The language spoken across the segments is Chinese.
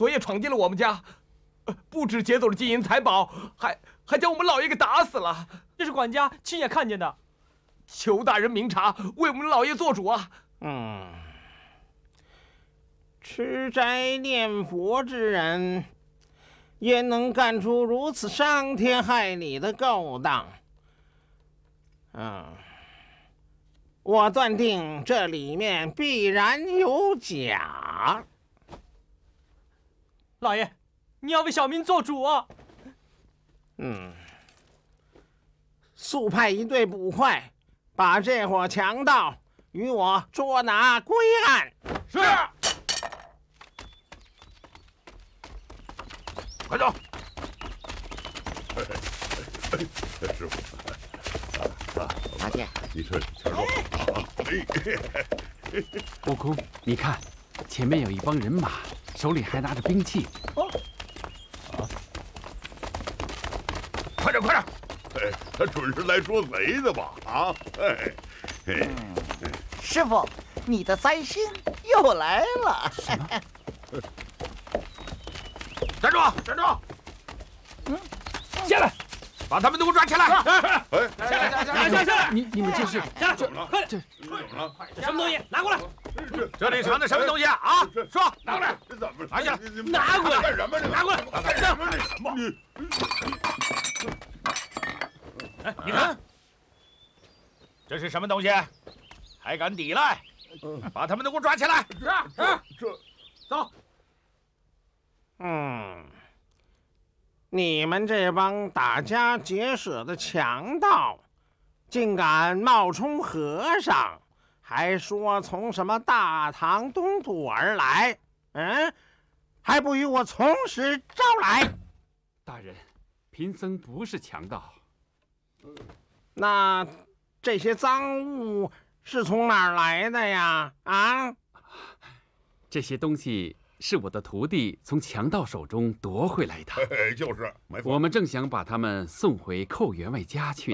昨夜闯进了我们家，不止劫走了金银财宝，还将我们老爷给打死了。 这是管家亲眼看见的。 求大人明察，为我们老爷做主啊！ 吃斋念佛之人，也能干出如此伤天害理的勾当。我断定这里面必然有假。 老爷，你要为小民做主啊！ 速派一队捕快，把这伙强盗与我捉拿归案。 是。快走！ 师傅， 大姐， 你这全说好。 悟空，你看，前面有一帮人马，手里还拿着兵器。 快点，快点！ 他准是来捉贼的吧？ 师傅，你的灾星又来了。 什么？ 站住！站住！下来，把他们都给我抓起来！ 下来！ 你们这是下来！ 怎么了？ 快点！ 怎么了？ 什么东西？拿过来！ 这里藏的什么东西啊？说， 拿过来！这怎么？ 拿下来！ 拿过来！ 干什么？ 拿过来！ 干什么？ 你看，这是什么东西？还敢抵赖？把他们都给我抓起来！ 这走。 你们这帮打家劫舍的强盗，竟敢冒充和尚，还说从什么大唐东土而来，还不与我从实招来？ 大人，贫僧不是强盗。 那这些赃物是从哪儿来的呀？ 这些东西是我的徒弟从强盗手中夺回来的。 就是，没错。 我们正想把他们送回寇员外家去呢。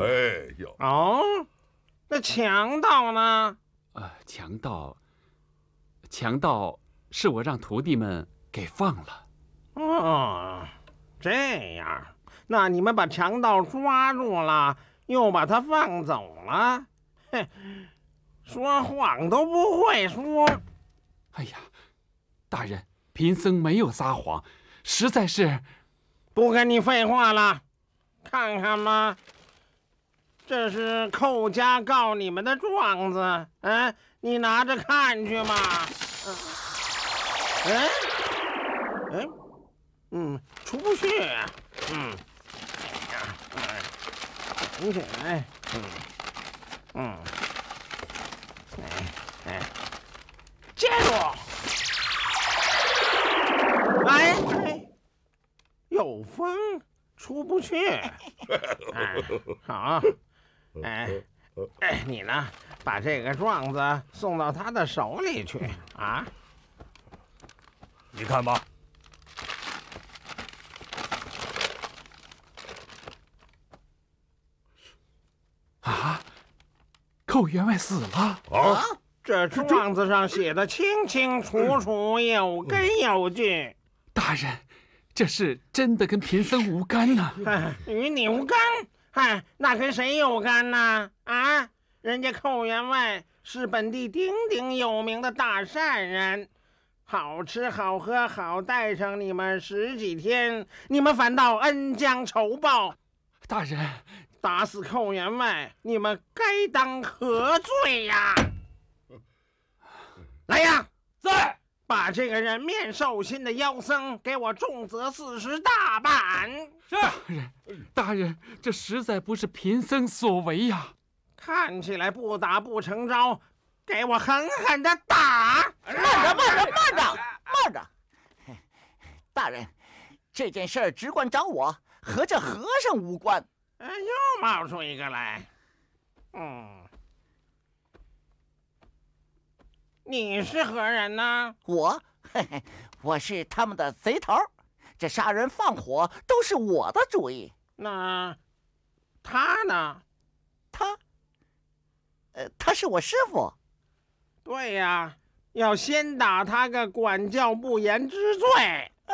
那强盗呢？ 强盗是我让徒弟们给放了。 这样，那你们把强盗抓住了，又把他放走了，说谎都不会说。 哎呀，大人，贫僧没有撒谎，实在是…… 不跟你废话了，看看吧，这是寇家告你们的状子，你拿着看去嘛。出不去。挺起来。接住！有风，出不去。好。你呢？把这个状子送到他的手里去啊！ 你看吧。 寇员外死了这状子上写的清清楚楚，有根有据。 大人，这事真的跟贫僧无干呢。 与你无干？那跟谁有干呢？人家寇员外是本地鼎鼎有名的大善人，好吃好喝好待上你们10几天，你们反倒恩将仇报。 大人， 打死寇员外，你们该当何罪呀？来呀， 在！ 把这个人面兽心的妖僧给我重责40大板。 是。 大人，这实在不是贫僧所为呀。 看起来不打不成招，给我狠狠的打！ 慢着！大人，这件事儿只管找我，和这和尚无关。 又冒出一个来。你是何人呢？ 我是他们的贼头，这杀人放火都是我的主意。 那他呢？ 他是我师傅。 对呀，要先打他个管教不严之罪。